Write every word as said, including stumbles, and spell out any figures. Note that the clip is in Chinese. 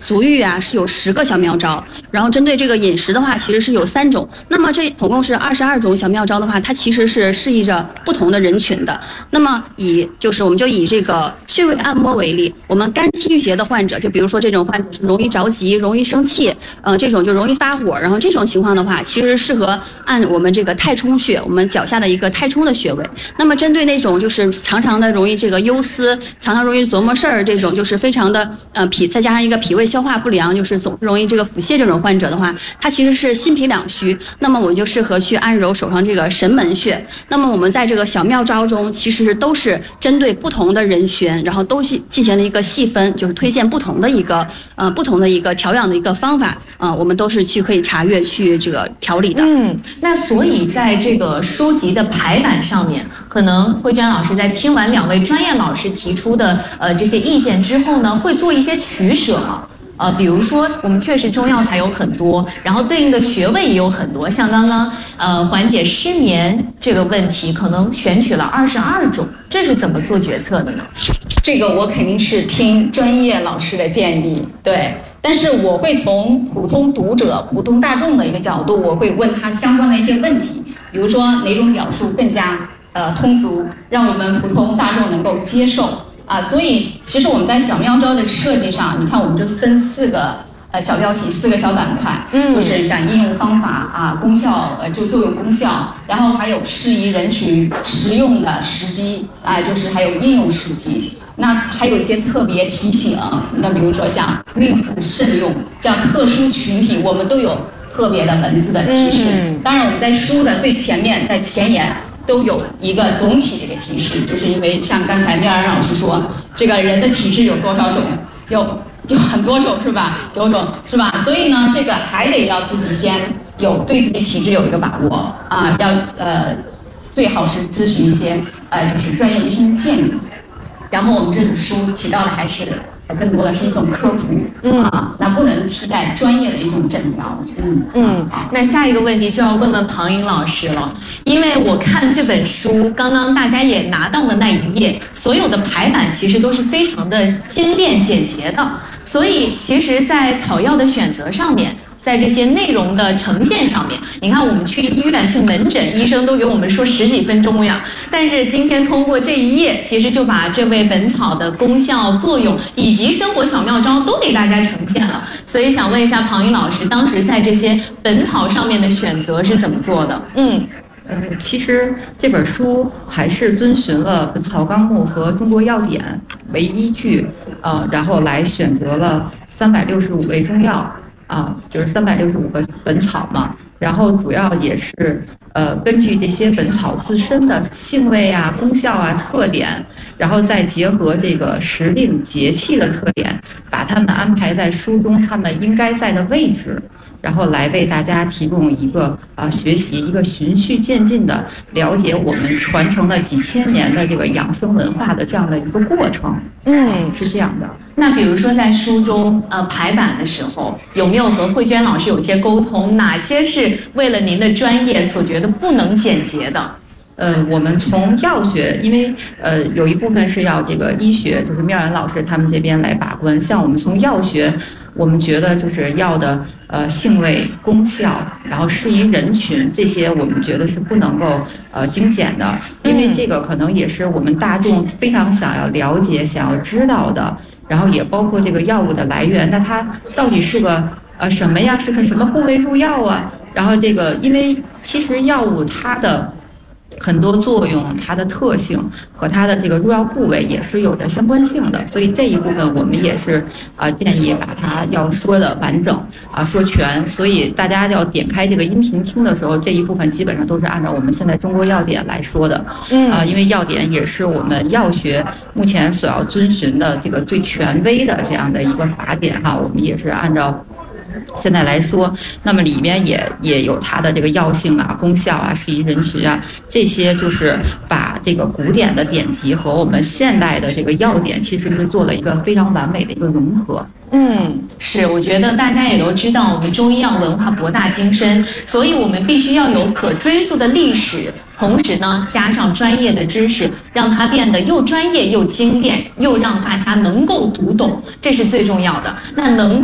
足浴啊是有十个小妙招，然后针对这个饮食的话，其实是有三种。那么这总共是二十二种小妙招的话，它其实是适宜着不同的人群的。那么以就是我们就以这个穴位按摩为例，我们肝气郁结的患者，就比如说这种患者是容易着急、容易生气，呃，这种就容易发火，然后这种情况的话，其实适合按我们这个太冲穴，我们脚下的一个太冲的穴位。那么针对那种就是常常的容易这个忧思，常常容易琢磨事儿，这种就是非常的呃脾，再加上一个脾胃消化不良，就是总是容易这个腹泻这种患者的话，他其实是心脾两虚，那么我们就适合去按揉手上这个神门穴。那么我们在这个小妙招中，其实都是针对不同的人群，然后都是进行了一个细分，就是推荐不同的一个呃不同的一个调养的一个方法啊、呃，我们都是去可以查阅去这个调理的。 嗯，那所以在这个书籍的排版上面，可能慧娟老师在听完两位专业老师提出的呃这些意见之后呢，会做一些取舍吗？呃，比如说我们确实中药材有很多，然后对应的穴位也有很多，像刚刚呃缓解失眠这个问题，可能选取了二十二种，这是怎么做决策的呢？ 这个我肯定是听专业老师的建议，对。但是我会从普通读者、普通大众的一个角度，我会问他相关的一些问题，比如说哪种表述更加呃通俗，让我们普通大众能够接受。啊，所以其实我们在小妙招的设计上，你看我们就分四个呃小标题，四个小板块，嗯，就是像应用方法啊、功效呃就作用功效，然后还有适宜人群、实用的时机啊，就是还有应用时机。那还有一些特别提醒，那比如说像孕妇慎用，像特殊群体，我们都有特别的文字的提示。嗯、当然我们在书的最前面，在前言。都有一个总体的一个提示，就是因为像刚才妙然老师说，这个人的体质有多少种，有有很多种是吧？九种是吧？所以呢，这个还得要自己先有对自己体质有一个把握啊，要呃最好是咨询一些呃就是专业医生的建议。然后我们这本书起到的还是更多的是一种科普，嗯啊，那不能替代专业的一种诊疗，嗯嗯。那下一个问题就要问问庞颖老师了，因为我看这本书，刚刚大家也拿到了那一页，所有的排版其实都是非常的精炼简洁的，所以其实，在草药的选择上面。在这些内容的呈现上面，你看我们去医院去门诊，医生都给我们说十几分钟呀。但是今天通过这一页，其实就把这味本草的功效、作用以及生活小妙招都给大家呈现了。所以想问一下庞颖老师，当时在这些本草上面的选择是怎么做的？嗯。 呃，其实这本书还是遵循了《本草纲目》和《中国药典》为依据，呃，然后来选择了三百六十五味中药。啊，就是三百六十五个本草嘛，然后主要也是呃根据这些本草自身的性味啊、功效啊、特点，然后再结合这个时令节气的特点，把它们安排在书中它们应该在的位置，然后来为大家提供一个啊、呃、学习一个循序渐进的了解我们传承了几千年的这个养生文化的这样的一个过程。嗯，是这样的。 那比如说在书中呃排版的时候，有没有和慧娟老师有一些沟通？哪些是为了您的专业所觉得不能简洁的？ 呃，我们从药学，因为呃有一部分是要这个医学，就是妙然老师他们这边来把关。像我们从药学，我们觉得就是药的呃性味、功效，然后适宜人群这些，我们觉得是不能够呃精简的，因为这个可能也是我们大众非常想要了解、想要知道的。然后也包括这个药物的来源，那它到底是个呃什么呀？是个什么部位入药啊？然后这个，因为其实药物它的很多作用，它的特性和它的这个入药部位也是有着相关性的，所以这一部分我们也是啊、呃、建议把它要说的完整啊、呃、说全，所以大家要点开这个音频听的时候，这一部分基本上都是按照我们现在中国药典来说的，嗯啊、呃，因为药典也是我们药学目前所要遵循的这个最权威的这样的一个法典哈，我们也是按照。现在来说，那么里面也也有它的这个药性啊、功效啊、适宜人群啊，这些就是把这个古典的典籍和我们现代的这个药典，其实是做了一个非常完美的一个融合。 嗯，是，我觉得大家也都知道，我们中医药文化博大精深，所以我们必须要有可追溯的历史，同时呢，加上专业的知识，让它变得又专业又精炼，又让大家能够读懂，这是最重要的。那能